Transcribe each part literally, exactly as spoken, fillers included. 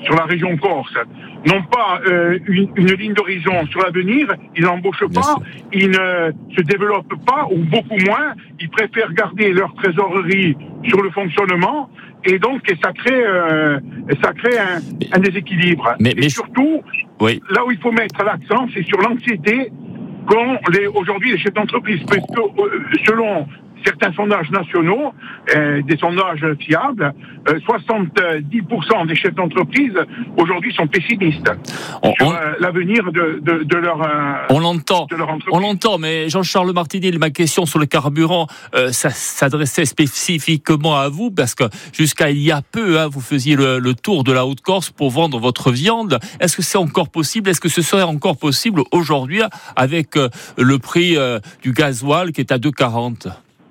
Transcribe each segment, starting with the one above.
sur la région Corse n'ont pas euh, une, une ligne d'horizon sur l'avenir, ils n'embauchent pas, ils ne se développent pas, ou beaucoup moins, ils préfèrent garder leur trésorerie sur le fonctionnement, et donc et ça crée, euh, ça crée un, un déséquilibre. Mais, et mais surtout, oui. là où il faut mettre l'accent, c'est sur l'anxiété qu'ont les, aujourd'hui les chefs d'entreprise, parce que euh, selon certains sondages nationaux, euh, des sondages fiables, euh, soixante-dix pour cent des chefs d'entreprise aujourd'hui sont pessimistes on, sur on, euh, l'avenir de, de, de leur euh, on l'entend, de leur entreprise. On l'entend, mais Jean-Charles Martinel, ma question sur le carburant, euh, ça s'adressait spécifiquement à vous, parce que jusqu'à il y a peu, hein, vous faisiez le, le tour de la Haute-Corse pour vendre votre viande. Est-ce que c'est encore possible ? Est-ce que ce serait encore possible aujourd'hui avec euh, le prix euh, du gasoil qui est à deux quarante ?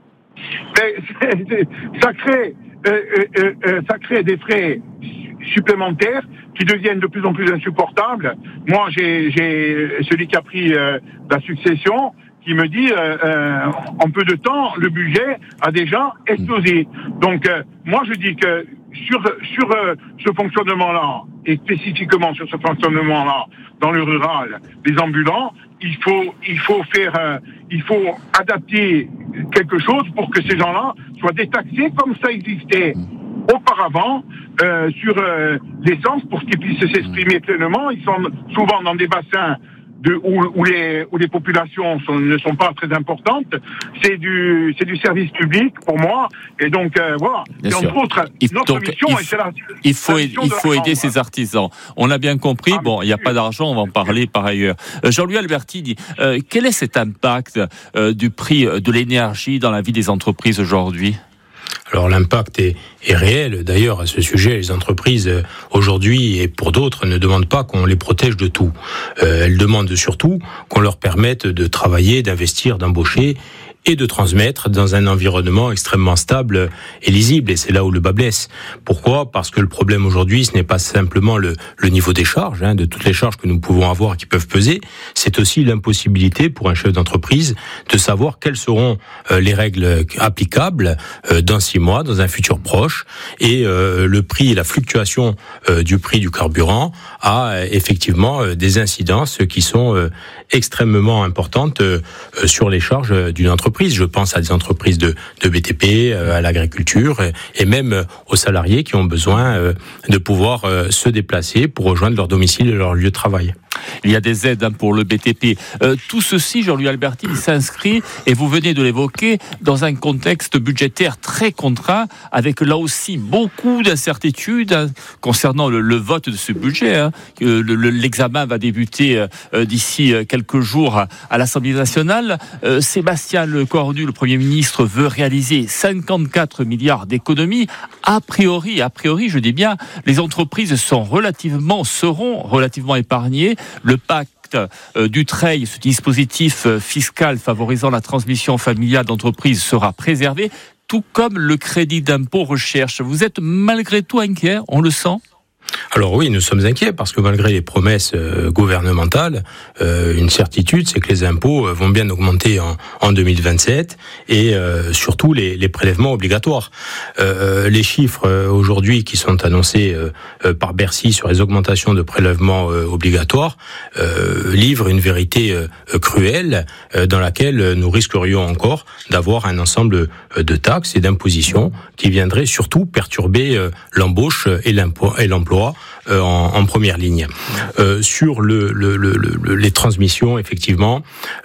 Mais c'est, c'est, ça crée, euh, euh, euh, ça crée des frais supplémentaires qui deviennent de plus en plus insupportables. Moi, j'ai, j'ai celui qui a pris euh, la succession qui me dit euh, euh, en peu de temps, le budget a déjà explosé. Donc, euh, moi, je dis que sur sur euh, ce fonctionnement-là, et spécifiquement sur ce fonctionnement-là, dans le rural, les ambulants, il faut il faut faire, euh, il faut adapter quelque chose pour que ces gens-là soient détaxés comme ça existait auparavant euh, sur euh, l'essence pour qu'ils puissent s'exprimer pleinement. Ils sont souvent dans des bassins de, où, où, les, où les populations sont, ne sont pas très importantes. C'est du, c'est du service public pour moi. Et donc, euh, voilà. Bien et sûr. entre autres, il, notre donc, mission, il, et c'est la, il faut, la il faut aider ces artisans. On a bien compris. Ah, bon, il n'y a pas d'argent, on va en parler par ailleurs. Euh, Jean-Louis Albertini, euh, quel est cet impact euh, du prix de l'énergie dans la vie des entreprises aujourd'hui ? Alors l'impact est, est réel. D'ailleurs, à ce sujet, les entreprises euh, aujourd'hui et pour d'autres ne demandent pas qu'on les protège de tout. Euh, elles demandent surtout qu'on leur permette de travailler, d'investir, d'embaucher et de transmettre dans un environnement extrêmement stable et lisible. Et c'est là où le bas blesse. Pourquoi ? Parce que le problème aujourd'hui, ce n'est pas simplement le, le niveau des charges, hein, de toutes les charges que nous pouvons avoir et qui peuvent peser. C'est aussi l'impossibilité pour un chef d'entreprise de savoir quelles seront euh, les règles applicables euh, dans six mois, dans un futur proche. Et euh, le prix et la fluctuation euh, du prix du carburant a euh, effectivement euh, des incidences qui sont euh, extrêmement importantes euh, sur les charges d'une entreprise. Je pense à des entreprises de, de B T P, à l'agriculture et même aux salariés qui ont besoin de pouvoir se déplacer pour rejoindre leur domicile et leur lieu de travail. Il y a des aides pour le B T P. Euh, tout ceci, Jean-Louis Albertini, s'inscrit, et vous venez de l'évoquer, dans un contexte budgétaire très contraint, avec là aussi beaucoup d'incertitudes hein, concernant le, le vote de ce budget. Hein. Le, le, l'examen va débuter euh, d'ici quelques jours à, à l'Assemblée nationale. Euh, Sébastien Lecornu, le Premier ministre, veut réaliser cinquante-quatre milliards d'économies. A priori, a priori, je dis bien, les entreprises sont relativement, seront relativement épargnées. Le pacte euh, Dutreil, ce dispositif euh, fiscal favorisant la transmission familiale d'entreprise sera préservé, tout comme le crédit d'impôt recherche. Vous êtes malgré tout inquiet, on le sent ? Alors oui, nous sommes inquiets parce que malgré les promesses euh, gouvernementales, euh, une certitude, c'est que les impôts euh, vont bien augmenter en, en deux mille vingt-sept et euh, surtout les, les prélèvements obligatoires. Euh, les chiffres euh, aujourd'hui qui sont annoncés euh, euh, par Bercy sur les augmentations de prélèvements euh, obligatoires euh, livrent une vérité euh, cruelle euh, dans laquelle nous risquerions encore d'avoir un ensemble de taxes et d'impositions qui viendraient surtout perturber euh, l'embauche et, l'impôt, et l'emploi Euh, en, en première ligne. Euh, sur le, le, le, le, les transmissions, effectivement,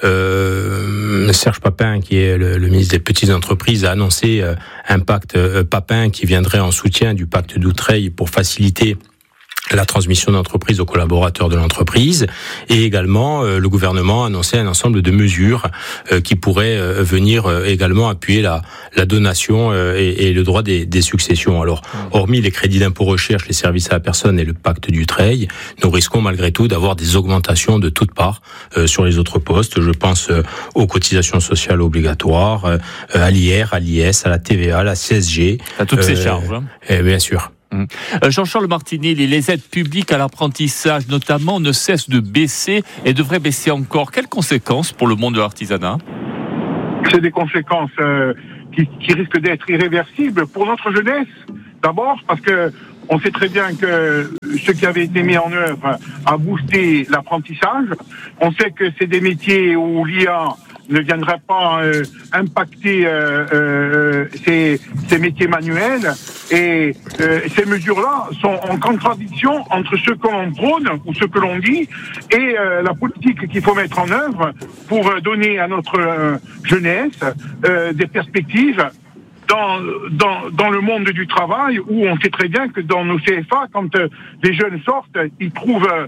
euh, Serge Papin, qui est le, le ministre des Petites Entreprises, a annoncé euh, un pacte euh, Papin qui viendrait en soutien du pacte Dutreil pour faciliter la transmission d'entreprise aux collaborateurs de l'entreprise, et également euh, le gouvernement a annoncé un ensemble de mesures euh, qui pourraient euh, venir euh, également appuyer la, la donation euh, et, et le droit des, des successions. Alors, hormis les crédits d'impôt recherche, les services à la personne et le pacte Dutreil, nous risquons malgré tout d'avoir des augmentations de toutes parts euh, sur les autres postes. Je pense euh, aux cotisations sociales obligatoires, euh, à l'I R, à l'I S, à la T V A, à la C S G. À toutes euh, ces charges. Hein. Et bien sûr. Jean-Charles Martinelli, les aides publiques à l'apprentissage notamment ne cessent de baisser et devraient baisser encore. Quelles conséquences pour le monde de l'artisanat ? C'est des conséquences euh, qui, qui risquent d'être irréversibles pour notre jeunesse. D'abord parce que On sait très bien que ce qui avait été mis en œuvre a boosté l'apprentissage. On sait que c'est des métiers où l'I A ne viendra pas euh, impacter euh, euh, ces, ces métiers manuels. Et euh, ces mesures-là sont en contradiction entre ce que l'on prône ou ce que l'on dit et euh, la politique qu'il faut mettre en œuvre pour donner à notre euh, jeunesse euh, des perspectives dans, dans, dans le monde du travail, où on sait très bien que dans nos C F A, quand euh, les jeunes sortent, ils trouvent euh,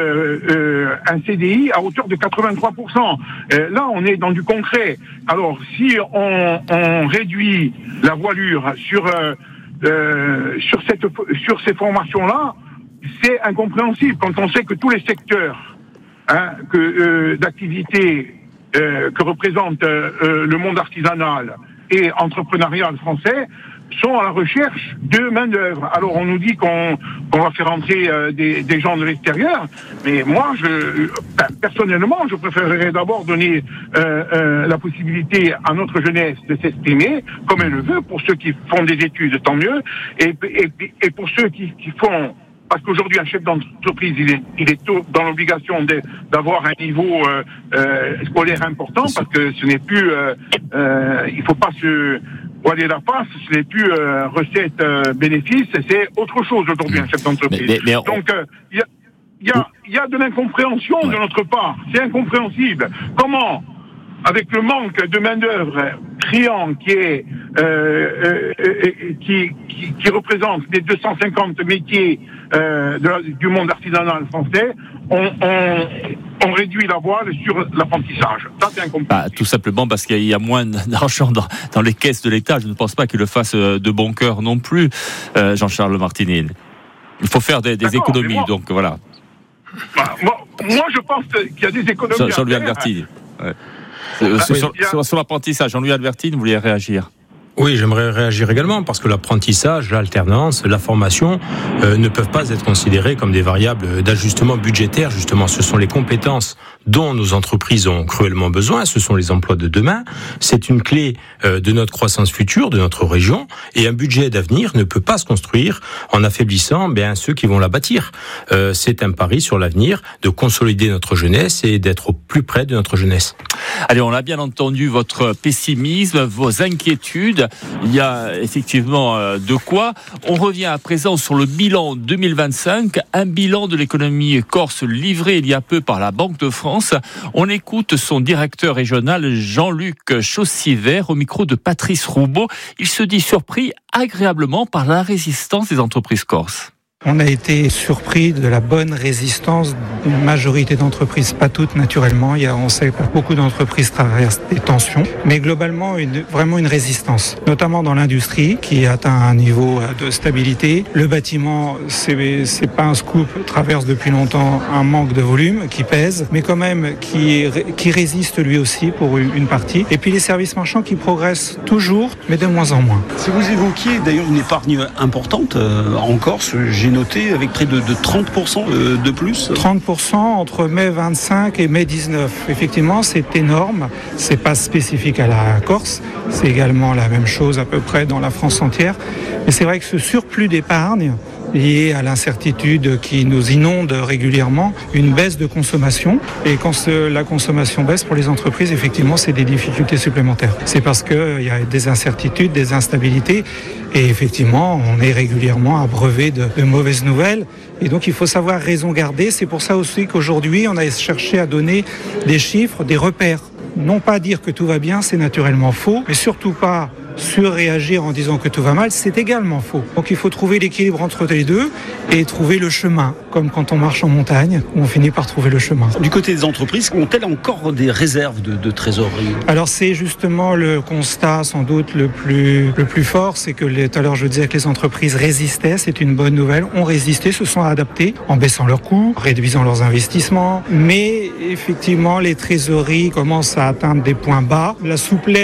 euh, un C D I à hauteur de quatre-vingt-trois pour cent. Euh, là, on est dans du concret. Alors, si on, on réduit la voilure sur, euh, euh, sur, cette, sur ces formations-là, c'est incompréhensible quand on sait que tous les secteurs hein, que, euh, d'activité euh, que représente euh, le monde artisanal et entrepreneurial français sont à la recherche de main-d'œuvre. Alors on nous dit qu'on, qu'on va faire entrer euh, des, des gens de l'extérieur, mais moi, je, ben, personnellement, je préférerais d'abord donner euh, euh, la possibilité à notre jeunesse de s'exprimer comme elle le veut. Pour ceux qui font des études, tant mieux, et, et, et pour ceux qui, qui font... Parce qu'aujourd'hui, un chef d'entreprise, il est, il est dans l'obligation de, d'avoir un niveau euh, euh, scolaire important, parce que ce n'est plus, euh, euh, il faut pas se voiler la face, ce n'est plus euh, recette euh, bénéfice, c'est autre chose aujourd'hui, un chef d'entreprise. Mais, mais, mais on... Donc, il euh, y, y, a, y a de l'incompréhension ouais. de notre part, c'est incompréhensible. Comment, avec le manque de main-d'œuvre criant qui est euh, euh, qui, qui, qui représente les deux cent cinquante métiers euh, de la, du monde artisanal français, on, on, on réduit la voile sur l'apprentissage. Ça, c'est incompréhensible. Bah, tout simplement parce qu'il y a moins d'argent dans, dans les caisses de l'État. Je ne pense pas qu'il le fasse de bon cœur non plus, euh, Jean-Charles Martinet. Il faut faire des, des économies, moi, donc voilà. Bah, moi, moi, je pense qu'il y a des économies. Jean-Louis Albertine. Ouais. Euh, ah, sur, oui, sur, sur l'apprentissage, Jean-Louis Albertine, vous voulez réagir ? Oui, j'aimerais réagir également parce que l'apprentissage, l'alternance, la formation euh, ne peuvent pas être considérés comme des variables d'ajustement budgétaire. Justement, ce sont les compétences dont nos entreprises ont cruellement besoin. Ce sont les emplois de demain. C'est une clé euh, de notre croissance future, de notre région. Et un budget d'avenir ne peut pas se construire en affaiblissant bien ceux qui vont la bâtir. Euh, c'est un pari sur l'avenir de consolider notre jeunesse et d'être au plus près de notre jeunesse. Allez, on a bien entendu votre pessimisme, vos inquiétudes. Il y a effectivement de quoi. On revient à présent sur le bilan deux mille vingt-cinq, un bilan de l'économie corse livré il y a peu par la Banque de France. On écoute son directeur régional Jean-Luc Chaussivert au micro de Patrice Roubaud. Il se dit surpris agréablement par la résistance des entreprises corses. On a été surpris de la bonne résistance d'une majorité d'entreprises, pas toutes naturellement. Il y a, on sait que beaucoup d'entreprises traversent des tensions, mais globalement une, vraiment une résistance, notamment dans l'industrie qui atteint un niveau de stabilité. Le bâtiment, c'est, c'est pas un scoop, traverse depuis longtemps un manque de volume qui pèse, mais quand même qui, qui résiste lui aussi pour une partie. Et puis les services marchands qui progressent toujours, mais de moins en moins. Si vous évoquiez d'ailleurs une épargne importante euh, en Corse, j'ai noté avec près de, de trente pour cent de plus. trente pour cent entre mai vingt-cinq et mai dix-neuf. Effectivement, c'est énorme. C'est pas spécifique à la Corse. C'est également la même chose à peu près dans la France entière. Mais c'est vrai que ce surplus d'épargne lié à l'incertitude qui nous inonde régulièrement, une baisse de consommation. Et quand la consommation baisse pour les entreprises, effectivement, c'est des difficultés supplémentaires. C'est parce qu'il y a des incertitudes, des instabilités. Et effectivement, on est régulièrement abreuvé de, de mauvaises nouvelles. Et donc, il faut savoir raison garder. C'est pour ça aussi qu'aujourd'hui, on a cherché à donner des chiffres, des repères. Non pas dire que tout va bien, c'est naturellement faux, mais surtout pas surréagir en disant que tout va mal, c'est également faux. Donc il faut trouver l'équilibre entre les deux et trouver le chemin, comme quand on marche en montagne, où on finit par trouver le chemin. Du côté des entreprises, ont-elles encore des réserves de, de trésorerie ? Alors c'est justement le constat sans doute le plus, le plus fort, c'est que les, tout à l'heure je disais que les entreprises résistaient, c'est une bonne nouvelle, ont résisté, se sont adaptées en baissant leurs coûts, réduisant leurs investissements, mais effectivement les trésoreries commencent à atteindre des points bas. La souplesse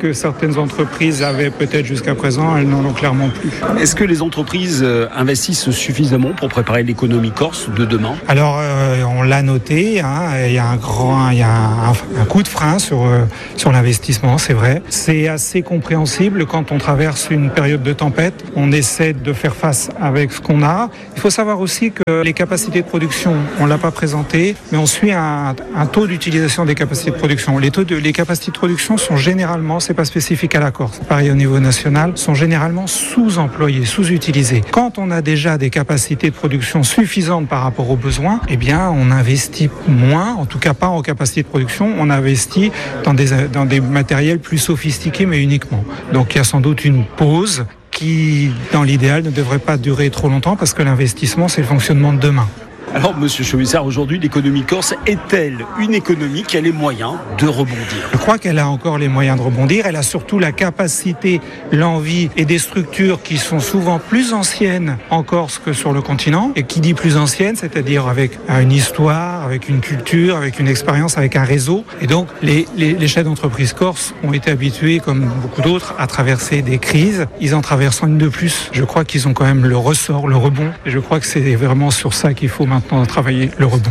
que certaines entreprises avaient peut-être jusqu'à présent, elles n'en ont clairement plus. Est-ce que les entreprises investissent suffisamment pour préparer l'économie corse de demain ? Alors, euh, on l'a noté, hein, il y a un grand, il y a un, un coup de frein sur, euh, sur l'investissement, c'est vrai. C'est assez compréhensible quand on traverse une période de tempête. On essaie de faire face avec ce qu'on a. Il faut savoir aussi que les capacités de production, on ne l'a pas présenté, mais on suit un, un taux d'utilisation des capacités de production. Les, taux de, les capacités de production sont généralement, c'est pas spécifique à la Corse, pareil au niveau national, sont généralement sous-employés, sous-utilisés. Quand on a déjà des capacités de production suffisantes par rapport aux besoins, eh bien, on investit moins, en tout cas pas en capacité de production, on investit dans des, dans des matériels plus sophistiqués, mais uniquement. Donc il y a sans doute une pause qui, dans l'idéal, ne devrait pas durer trop longtemps parce que l'investissement, c'est le fonctionnement de demain. Alors, Monsieur Chauvissard, aujourd'hui, l'économie corse est-elle une économie qui a les moyens de rebondir ? Je crois qu'elle a encore les moyens de rebondir. Elle a surtout la capacité, l'envie et des structures qui sont souvent plus anciennes en Corse que sur le continent. Et qui dit plus ancienne, c'est-à-dire avec une histoire, avec une culture, avec une expérience, avec un réseau. Et donc, les, les, les chefs d'entreprise corse ont été habitués, comme beaucoup d'autres, à traverser des crises. Ils en traversent une de plus. Je crois qu'ils ont quand même le ressort, le rebond. Et je crois que c'est vraiment sur ça qu'il faut maintenant à travailler le rebond.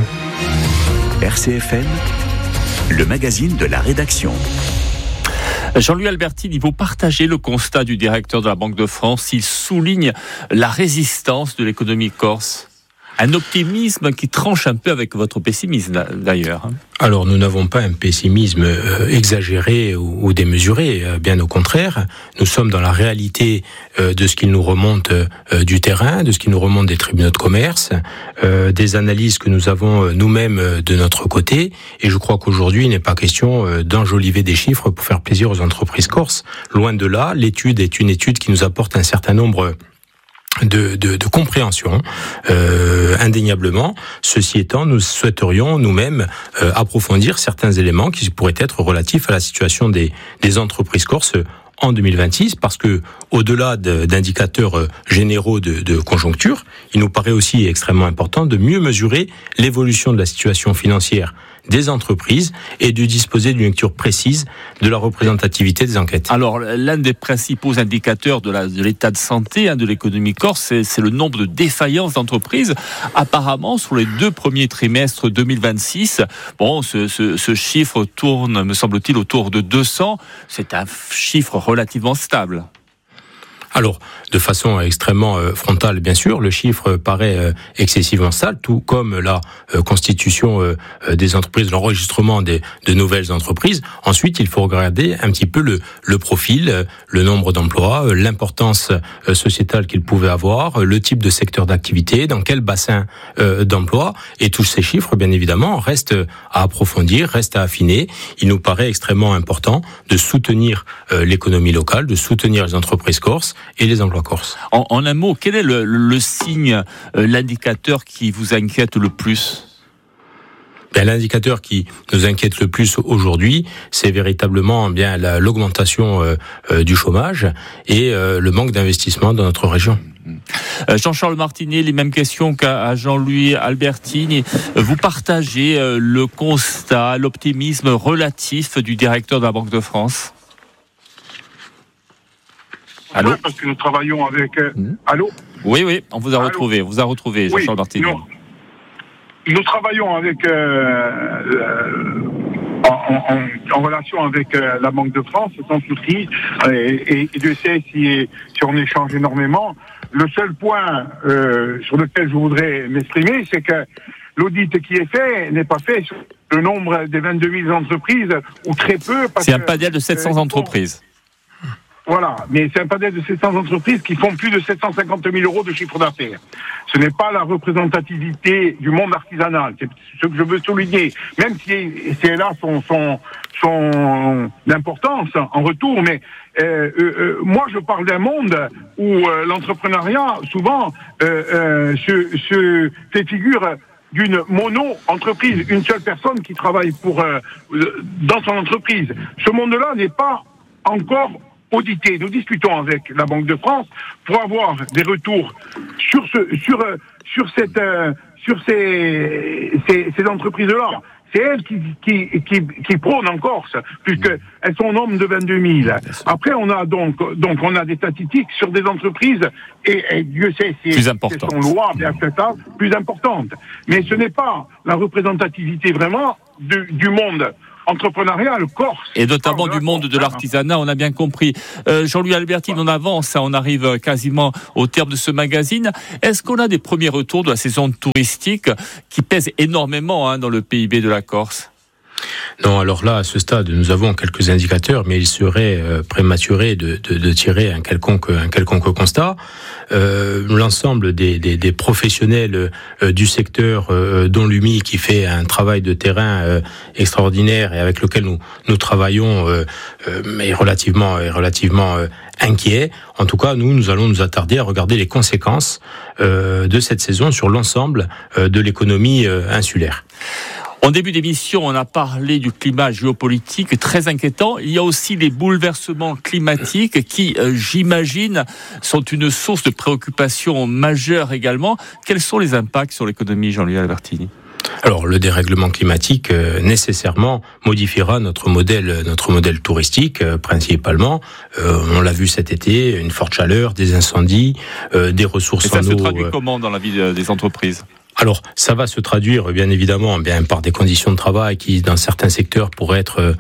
R C F M, le magazine de la rédaction. Jean-Louis Albertini, vous partagez le constat du directeur de la Banque de France. Il souligne la résistance de l'économie corse. Un optimisme qui tranche un peu avec votre pessimisme, d'ailleurs. Alors, nous n'avons pas un pessimisme euh, exagéré ou, ou démesuré, euh, bien au contraire. Nous sommes dans la réalité euh, de ce qui nous remonte euh, du terrain, de ce qui nous remonte des tribunaux de commerce, euh, des analyses que nous avons euh, nous-mêmes euh, de notre côté. Et je crois qu'aujourd'hui, il n'est pas question euh, d'enjoliver des chiffres pour faire plaisir aux entreprises corses. Loin de là, l'étude est une étude qui nous apporte un certain nombre De, de, de compréhension, euh, indéniablement. Ceci étant, nous souhaiterions nous-mêmes euh, approfondir certains éléments qui pourraient être relatifs à la situation des, des entreprises corses en deux mille vingt-six, parce que au-delà de, d'indicateurs généraux de, de conjoncture, il nous paraît aussi extrêmement important de mieux mesurer l'évolution de la situation financière des entreprises et de disposer d'une lecture précise de la représentativité des enquêtes. Alors, l'un des principaux indicateurs de, la, de l'état de santé hein, de l'économie corse, c'est, c'est le nombre de défaillances d'entreprises. Apparemment, sur les deux premiers trimestres deux mille vingt-six, bon, ce, ce, ce chiffre tourne, me semble-t-il, autour de deux cents. C'est un chiffre relativement stable. Alors, de façon extrêmement euh, frontale, bien sûr, le chiffre paraît euh, excessivement stable, tout comme la euh, constitution euh, des entreprises, l'enregistrement des, de nouvelles entreprises. Ensuite, il faut regarder un petit peu le, le profil, euh, le nombre d'emplois, euh, l'importance euh, sociétale qu'ils pouvaient avoir, euh, le type de secteur d'activité, dans quel bassin euh, d'emploi. Et tous ces chiffres, bien évidemment, restent à approfondir, restent à affiner. Il nous paraît extrêmement important de soutenir euh, l'économie locale, de soutenir les entreprises corses et les emplois corses. En, en un mot, quel est le, le signe, euh, l'indicateur qui vous inquiète le plus ? Ben, l'indicateur qui nous inquiète le plus aujourd'hui, c'est véritablement bien la, l'augmentation euh, euh, du chômage et euh, le manque d'investissement dans notre région. Euh, Jean-Charles Martinet, les mêmes questions qu'à Jean-Louis Albertini. Vous partagez euh, le constat, l'optimisme relatif du directeur de la Banque de France ? Allô, ouais, parce que nous travaillons avec... Euh, mmh. Allô Oui, oui, on vous a Allô retrouvé, on vous a retrouvé, Jean-Charles oui, Martinet. Nous, nous travaillons avec, euh, euh, en, en, en relation avec euh, la Banque de France, sans souci, et, et, et Dieu sait si, si on échange énormément. Le seul point euh, sur lequel je voudrais m'exprimer, c'est que l'audit qui est fait n'est pas fait sur le nombre des vingt-deux mille entreprises, ou très peu. Parce c'est un panel de sept cents euh, entreprises. Voilà, mais c'est un panel de sept cents entreprises qui font plus de sept cent cinquante mille euros de chiffre d'affaires. Ce n'est pas la représentativité du monde artisanal, c'est ce que je veux souligner, même si, si elle a son, son, son importance en retour, mais euh, euh, moi je parle d'un monde où euh, l'entrepreneuriat souvent euh, euh, se, se fait figure d'une mono-entreprise, une seule personne qui travaille pour euh, dans son entreprise. Ce monde-là n'est pas encore audité. Nous discutons avec la Banque de France pour avoir des retours sur ce, sur, sur cette, euh, sur ces, ces, ces entreprises-là. c'est elles qui, qui, qui, qui prônent en Corse, puisqu'elles sont au nombre de vingt-deux mille. Après, on a donc, donc on a des statistiques sur des entreprises, et, et Dieu sait si elles sont louables et acceptables, plus importantes. Mais ce n'est pas la représentativité vraiment du, du monde entrepreneurial corse. Et notamment du monde de l'artisanat, on a bien compris. Euh, Jean-Louis Albertine, on avance, on arrive quasiment au terme de ce magazine. Est-ce qu'on a des premiers retours de la saison touristique qui pèsent énormément hein, dans le P I B de la Corse ? Non, alors là, à ce stade, nous avons quelques indicateurs, mais il serait euh, prématuré de, de, de tirer un quelconque, un quelconque constat. Euh, l'ensemble des, des, des professionnels euh, du secteur, euh, dont l'U M I, qui fait un travail de terrain euh, extraordinaire et avec lequel nous, nous travaillons, euh, euh, est relativement, est relativement euh, inquiet. En tout cas, nous, nous allons nous attarder à regarder les conséquences euh, de cette saison sur l'ensemble euh, de l'économie euh, insulaire. En début d'émission, on a parlé du climat géopolitique très inquiétant. Il y a aussi les bouleversements climatiques qui, euh, j'imagine, sont une source de préoccupation majeure également. Quels sont les impacts sur l'économie, Jean-Louis Albertini ? Alors, le dérèglement climatique euh, nécessairement modifiera notre modèle, notre modèle touristique euh, principalement. Euh, on l'a vu cet été, une forte chaleur, des incendies, euh, des ressources en eau. Et ça se traduit euh... comment dans la vie des entreprises ? Alors, ça va se traduire, bien évidemment, bien par des conditions de travail qui, dans certains secteurs, pourraient être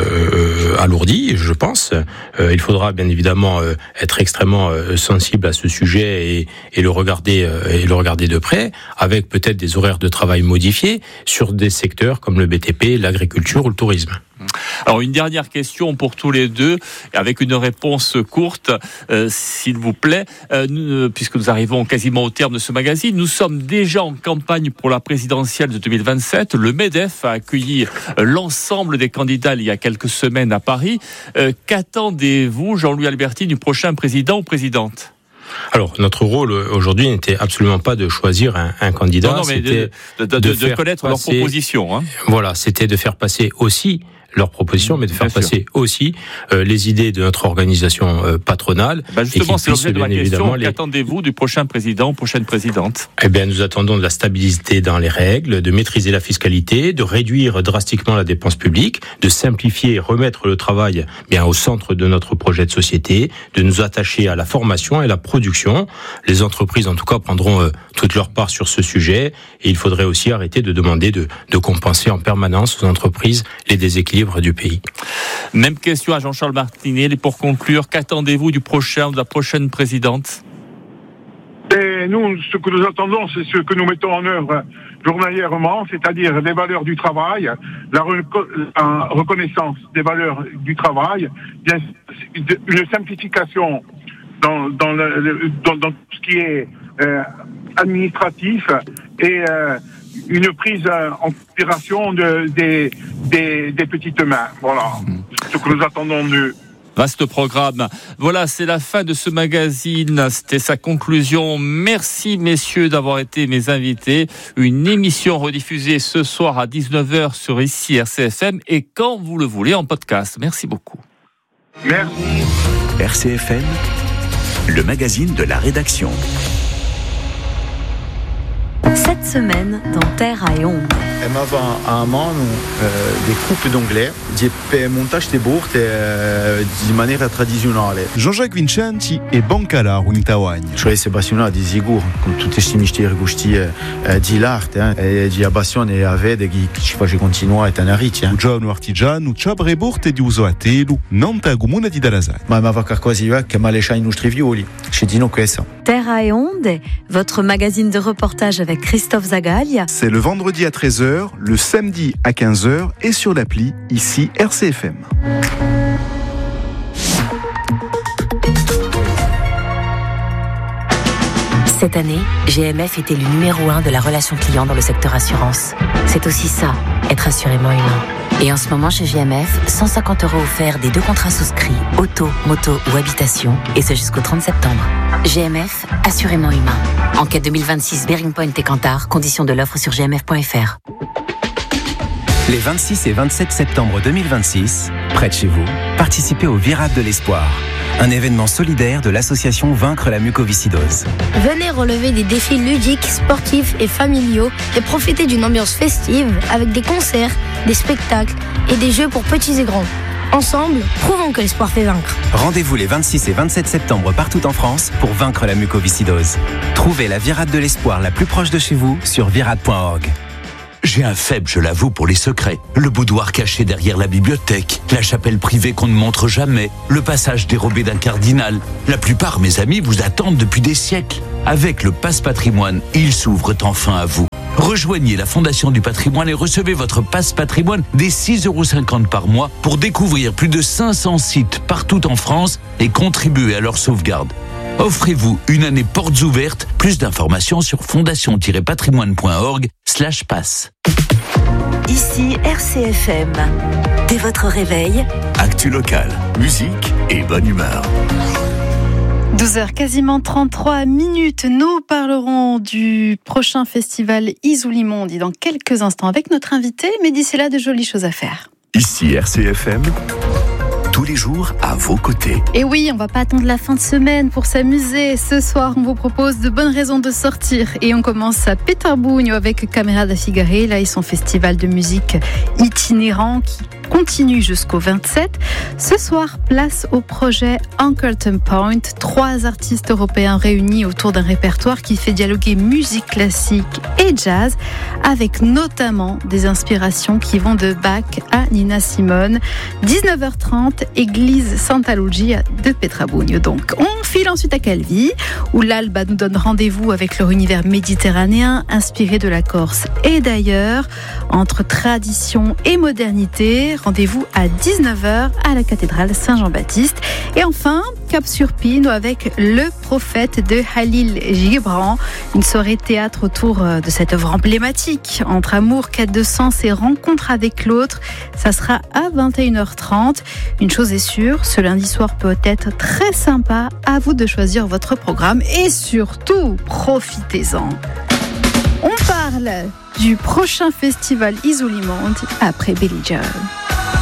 euh, alourdies, je pense. Euh, il faudra, bien évidemment, euh, être extrêmement euh, sensible à ce sujet et, et le regarder euh, et le regarder de près, avec peut-être des horaires de travail modifiés sur des secteurs comme le B T P, l'agriculture ou le tourisme. Alors une dernière question pour tous les deux, avec une réponse courte, euh, s'il vous plaît, euh, nous, puisque nous arrivons quasiment au terme de ce magazine. Nous sommes déjà en campagne pour la présidentielle de deux mille vingt-sept. Le MEDEF a accueilli l'ensemble des candidats il y a quelques semaines à Paris. Euh, qu'attendez-vous, Jean-Louis Albertini, du prochain président ou présidente ? Alors, notre rôle aujourd'hui n'était absolument pas de choisir un, un candidat. Non, non, mais c'était de, de, de, de, de connaître leurs propositions. Hein. Voilà, c'était de faire passer aussi leurs propositions, mais de faire bien passer sûr. aussi euh, les idées de notre organisation euh, patronale. Ben justement, c'est l'objet de ma question. Les... Qu'attendez-vous du prochain président ou prochaine présidente ? Eh bien, nous attendons de la stabilité dans les règles, de maîtriser la fiscalité, de réduire drastiquement la dépense publique, de simplifier et remettre le travail bien au centre de notre projet de société, de nous attacher à la formation et la production. Les entreprises, en tout cas, prendront euh, toute leur part sur ce sujet. Et il faudrait aussi arrêter de demander de, de compenser en permanence aux entreprises les déséquilibres du pays. Même question à Jean-Charles Martinelli pour conclure. Qu'attendez-vous du prochain ou de la prochaine présidente ? Et nous, ce que nous attendons, c'est ce que nous mettons en œuvre journalièrement, c'est-à-dire des valeurs du travail, la, reco- la reconnaissance des valeurs du travail, une simplification dans, dans, le, dans, dans tout ce qui est euh, administratif et euh, une prise en considération de, des, des, des petites mains. Voilà ce que nous attendons de... Vaste programme. Voilà, c'est la fin de ce magazine. C'était sa conclusion. Merci, messieurs, d'avoir été mes invités. Une émission rediffusée ce soir à dix-neuf heures sur ici R C F M et quand vous le voulez en podcast. Merci beaucoup. Merci. R C F M, le magazine de la rédaction. Cette semaine, dans Terra e Onde. Aveva a mano eh, dei coupe d'anglais di montage de bourte eh, di maniera tradizionale. Jean-Jacques Vincenti e Bancalaro in Tawagna. Cioè se passiona di sicuro, con tutti questi misteri gusti eh, di l'arte, eh, e di abbassione avede che ci face continuare a tenere. Giorno artigiano, ciabre bourte di uso a telu, nanta comune di Darazan. Ma ma va quasi che malescia i nostri violi. Ci dino questo. Terra e Onde, votre magazine de reportage avec Christophe Zagaglia. C'est le vendredi à treize heures, le samedi à quinze heures et sur l'appli ici R C F M. Cette année, G M F est élu numéro un de la relation client dans le secteur assurance. C'est aussi ça, être assurément humain. Et en ce moment, chez G M F, cent cinquante euros offerts des deux contrats souscrits, auto, moto ou habitation, et ce jusqu'au trente septembre. G M F, assurément humain. Enquête deux mille vingt-six, Bearing Point et Kantar, conditions de l'offre sur g m f point f r. Les vingt-six et vingt-sept septembre deux mille vingt-six, près de chez vous, participez au Virage de l'Espoir. un événement solidaire de l'association Vaincre la mucoviscidose. Venez relever des défis ludiques, sportifs et familiaux et profiter d'une ambiance festive avec des concerts, des spectacles et des jeux pour petits et grands. Ensemble, prouvons que l'espoir fait vaincre. Rendez-vous les vingt-six et vingt-sept septembre partout en France pour vaincre la mucoviscidose. Trouvez la virade de l'espoir la plus proche de chez vous sur virade point org. J'ai un faible, je l'avoue, pour les secrets. Le boudoir caché derrière la bibliothèque, la chapelle privée qu'on ne montre jamais, le passage dérobé d'un cardinal. La plupart, mes amis, vous attendent depuis des siècles. Avec le Passe Patrimoine, ils s'ouvrent enfin à vous. Rejoignez la Fondation du Patrimoine et recevez votre Passe Patrimoine dès six euros cinquante par mois pour découvrir plus de cinq cents sites partout en France et contribuer à leur sauvegarde. Offrez-vous une année portes ouvertes. Plus d'informations sur fondation-patrimoine point org slash passe. Ici R C F M. Dès votre réveil, Actu locale, musique et bonne humeur. douze heures, quasiment trente-trois minutes. Nous parlerons du prochain festival Isoulimondi dans quelques instants avec notre invité, mais d'ici là, de jolies choses à faire. Ici R C F M, tous les jours à vos côtés. Et oui, on va pas attendre la fin de semaine pour s'amuser. Ce soir, on vous propose de bonnes raisons de sortir. Et on commence à Péterbugno avec Camera da Figare. Là, ils sont festival de musique itinérant qui continue jusqu'au vingt-sept. Ce soir, place au projet Ankerton Point. Trois artistes européens réunis autour d'un répertoire qui fait dialoguer musique classique et jazz, avec notamment des inspirations qui vont de Bach à Nina Simone. dix-neuf heures trente, église Santa Lucia de Péterbugno. Donc, on file ensuite à Calvi, où l'Alba nous donne rendez-vous avec leur univers méditerranéen, inspiré de la Corse et d'ailleurs, entre tradition et modernité. Rendez-vous à dix-neuf heures à la cathédrale Saint-Jean-Baptiste. Et enfin, Cap sur Pino avec Le Prophète de Khalil Gibran. Une soirée théâtre autour de cette œuvre emblématique. Entre amour, quête de sens et rencontre avec l'autre. Ça sera à vingt et une heures trente. Une chose est sûre, ce lundi soir peut être très sympa. À vous de choisir votre programme et surtout, profitez-en. On parle du prochain festival Isoulimondi après Billy Joel.